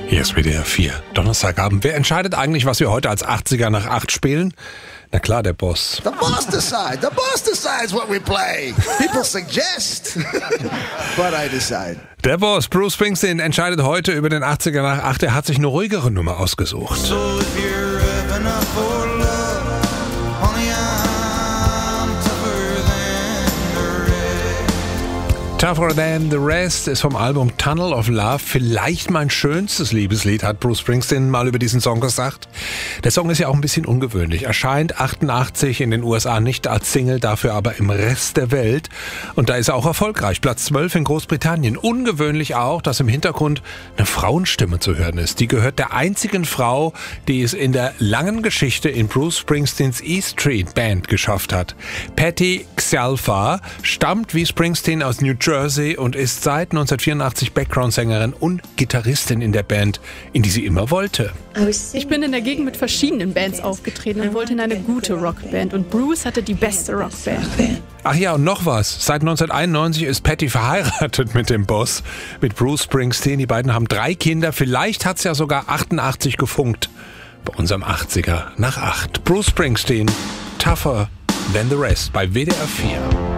Hier ist WDR 4, Donnerstagabend. Wer entscheidet eigentlich, was wir heute als 80er nach 8 spielen? Na klar, der Boss. The boss decides. The boss decides what we play. People suggest, but I decide. Der Boss, Bruce Springsteen, entscheidet heute über den 80er nach 8. Er hat sich eine ruhigere Nummer ausgesucht. So if you're ever enough for love, honey, I'm tougher than the rest. Tougher Than the Rest ist vom Album Tunnel of Love. Vielleicht mein schönstes Liebeslied, hat Bruce Springsteen mal über diesen Song gesagt. Der Song ist ja auch ein bisschen ungewöhnlich. Erscheint 88 in den USA nicht als Single, dafür aber im Rest der Welt. Und da ist er auch erfolgreich. Platz 12 in Großbritannien. Ungewöhnlich auch, dass im Hintergrund eine Frauenstimme zu hören ist. Die gehört der einzigen Frau, die es in der langen Geschichte in Bruce Springsteens E Street Band geschafft hat. Patti Xialfa stammt wie Springsteen aus New Jersey und ist seit 1984 Background-Sängerin und Gitarristin in der Band, in die sie immer wollte. Ich bin in der Gegend mit verschiedenen Bands aufgetreten und wollte in eine gute Rockband. Und Bruce hatte die beste Rockband. Ach ja, und noch was. Seit 1991 ist Patti verheiratet mit dem Boss, mit Bruce Springsteen. Die beiden haben 3 Kinder. Vielleicht hat es ja sogar 88 gefunkt. Bei unserem 80er nach 8. Bruce Springsteen, Tougher Than the Rest bei WDR 4.